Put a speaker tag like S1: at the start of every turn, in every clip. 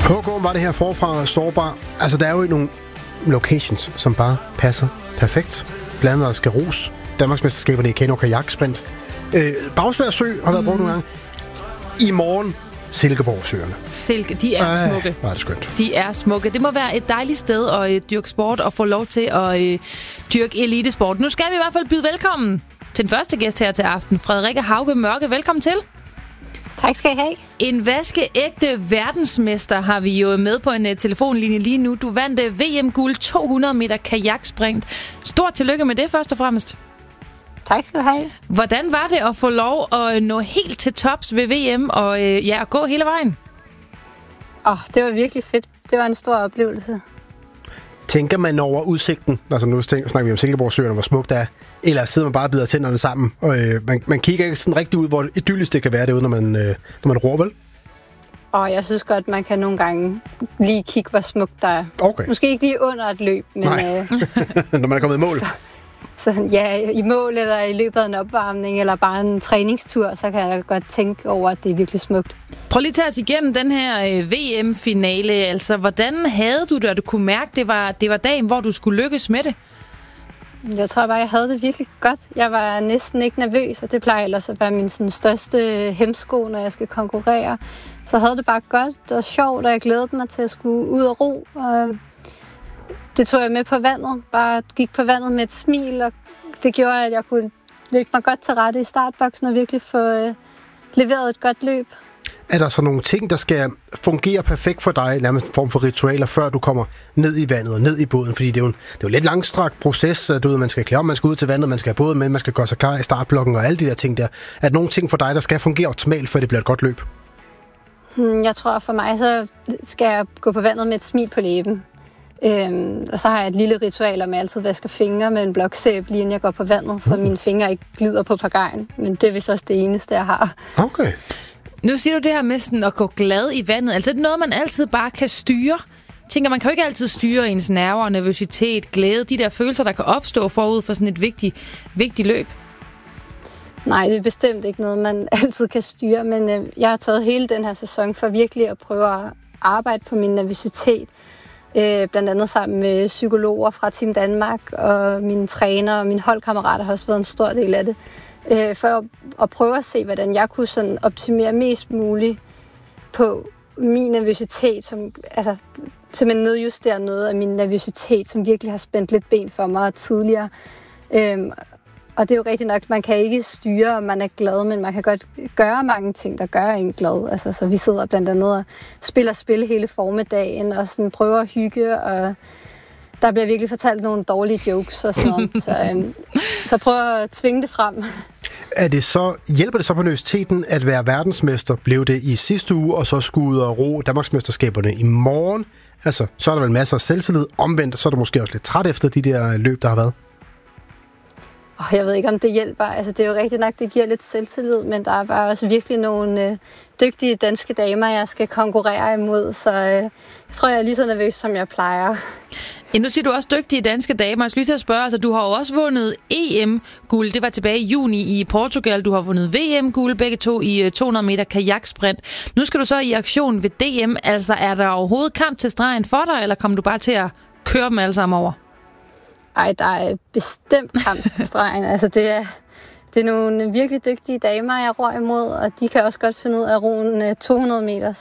S1: På var det her forfra sårbar. Altså, der er jo nogle locations, som bare passer perfekt. Blandt andet Skaros, Danmarksmesterskaberne i kano- og kajaksprint. Bagsværd Sø har været brugt nogle gange. I morgen Silkeborg-søerne.
S2: De er smukke.
S1: Var det skønt.
S2: De er smukke. Det må være et dejligt sted at dyrke sport og få lov til at dyrke elitesport. Nu skal vi i hvert fald byde velkommen til den første gæst her til aften. Frederikke Hauge Mørke, velkommen til.
S3: Tak skal I have.
S2: En vaskeægte verdensmester har vi jo med på en telefonlinje lige nu. Du vandt VM-guld 200 meter kajaksprint. Stort tillykke med det først og fremmest.
S3: Tak skal du have.
S2: Hvordan var det at få lov at nå helt til tops ved VM og at gå hele vejen?
S3: Det var virkelig fedt. Det var en stor oplevelse.
S1: Tænker man over udsigten? Altså nu snakker vi om Silkeborg-søerne, hvor smukt det er. Eller sidder man bare og bider tænderne sammen? Og man kigger ikke sådan rigtig ud, hvor idyllisk det kan være derude, når man roer, vel?
S3: Jeg synes godt, man kan nogle gange lige kigge, hvor smukt der er.
S1: Okay.
S3: Måske ikke lige under et løb, men...
S1: når man er kommet i mål?
S3: Så ja, i mål eller i løbet af en opvarmning, eller bare en træningstur, så kan jeg godt tænke over, at det er virkelig smukt.
S2: Prøv lige at tage os igennem den her VM-finale. Altså, hvordan havde du det, og du kunne mærke, det var dagen, hvor du skulle lykkes med det?
S3: Jeg tror bare, jeg havde det virkelig godt. Jeg var næsten ikke nervøs, og det plejer ellers at være min største hemsko, når jeg skal konkurrere. Så jeg havde det bare godt og sjovt, og jeg glædede mig til at skulle ud og ro. Og det tog jeg med på vandet. Bare gik på vandet med et smil, og det gjorde, at jeg kunne lægge mig godt til rette i startboksen og virkelig få leveret et godt løb.
S1: Er der så nogle ting, der skal fungere perfekt for dig, nærmest en form for ritualer, før du kommer ned i vandet og ned i båden? Fordi det er jo en lidt langstrakt proces. Man skal klæde om, man skal ud til vandet, man skal have båden med, man skal gå sig klar i startblokken og alle de der ting der. Er der nogle ting for dig, der skal fungere optimalt, før det bliver et godt løb?
S3: Jeg tror for mig, så skal jeg gå på vandet med et smil på læben. Og så har jeg et lille ritual om, at jeg altid vasker fingre med en bloksæbe, lige inden jeg går på vandet, så mine fingre ikke glider på pagajen. Men det er vist også det eneste, jeg har.
S1: Okay.
S2: Nu siger du det her med sådan at gå glad i vandet. Altså det er noget, man altid bare kan styre. Tænker, man kan jo ikke altid styre ens nerver, nervøsitet, glæde, de der følelser, der kan opstå forud for sådan et vigtigt løb.
S3: Nej, det er bestemt ikke noget, man altid kan styre, men jeg har taget hele den her sæson for virkelig at prøve at arbejde på min nervøsitet. Blandt andet sammen med psykologer fra Team Danmark, og mine træner og mine holdkammerater har også været en stor del af det. For at prøve at se, hvordan jeg kunne sådan optimere mest muligt på min nervøsitet, simpelthen nedjustere noget af min nervøsitet, som virkelig har spændt lidt ben for mig tidligere. Og det er jo rigtigt nok, man kan ikke styre, om man er glad, men man kan godt gøre mange ting, der gør en glad. Altså, så vi sidder blandt andet og spiller spil hele formiddagen, og sådan prøver at hygge, og der bliver virkelig fortalt nogle dårlige jokes og sådan noget. Så prøv at tvinge det frem.
S1: Hjælper det så på nervøsiteten at være verdensmester? Blev det i sidste uge, og så skulle ud og ro Danmarksmesterskaberne i morgen? Altså, så er der vel masser af selvtillid. Omvendt, så er du måske også lidt træt efter de der løb, der har været.
S3: Jeg ved ikke, om det hjælper. Altså, det er jo rigtigt nok, det giver lidt selvtillid, men der er bare også virkelig nogle dygtige danske damer, jeg skal konkurrere imod, så jeg tror, jeg er lige så nervøs, som jeg plejer.
S2: Ja, nu siger du også dygtige danske damer. Jeg skal lige til at spørge, altså, du har jo også vundet EM-guld. Det var tilbage i juni i Portugal. Du har vundet VM-guld, begge to i 200 meter kajaksprint. Nu skal du så i aktion ved DM. Altså, er der overhovedet kamp til stregen for dig, eller kommer du bare til at køre dem alle sammen over?
S3: Ej, der er bestemt kamp til stregen. Altså, det er nogle virkelig dygtige damer, jeg ror imod, og de kan også godt finde ud af at ro 200 meter.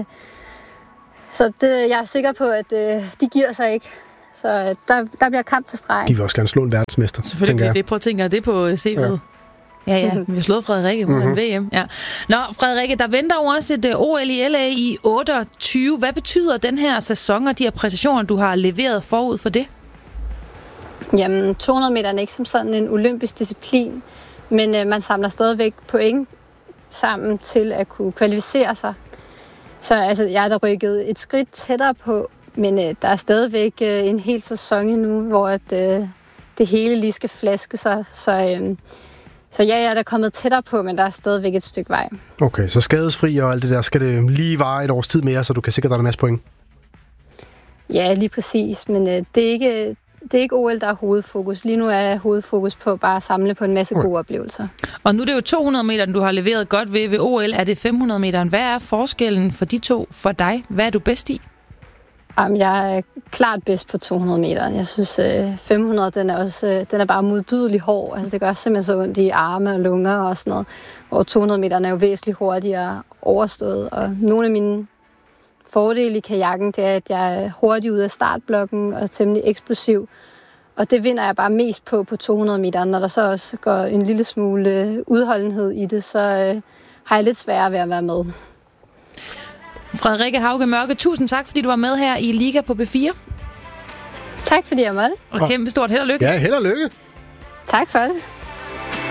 S3: Så jeg er sikker på, at de giver sig ikke. Så der bliver kamp til stregen.
S1: De vil også gerne slå en verdensmester.
S2: Selvfølgelig det. Prøv at tænke det på CV'et. Ja. Vi har slået Frederikke på en VM. Ja. Nå, Frederikke, der venter jo også et OL i LA i 28. Hvad betyder den her sæson og de her præstationer, du har leveret forud for det?
S3: Jamen, 200 meter er ikke som sådan en olympisk disciplin, men man samler stadigvæk point sammen til at kunne kvalificere sig. Så altså, jeg er da rykket et skridt tættere på, men der er stadigvæk en hel sæson endnu, hvor det hele lige skal flaske sig. Så ja, jeg er da kommet tættere på, men der er stadigvæk et stykke vej.
S1: Okay, så skadesfri og alt det der, skal det lige vare et års tid mere, så du kan sikre dig en masse point?
S3: Ja, lige præcis, men det er ikke det er ikke OL, der er hovedfokus. Lige nu er hovedfokus på bare at samle på en masse gode oplevelser.
S2: Og nu er det jo 200 meter, du har leveret godt ved OL. Er det 500 meter? Hvad er forskellen for de to for dig? Hvad er du bedst i?
S3: Jeg er klart bedst på 200 meter. Jeg synes, 500, den er bare modbydelig hård. Altså, det gør simpelthen så ondt i arme og lunger og sådan noget. Og 200 meter er jo væsentligt hurtigere overstået. Og nogle af mine fordele i kajakken, det er, at jeg er hurtig ud af startblokken og temmelig eksplosiv. Og det vinder jeg bare mest på 200 meter. Når der så også går en lille smule udholdenhed i det, så har jeg lidt sværere ved at være med.
S2: Frederikke Hauge Mørke, tusind tak, fordi du var med her i Liga på B4.
S3: Tak, fordi jeg måtte.
S2: Og kæmpe stort held og lykke.
S1: Ja, held og lykke.
S3: Tak for det.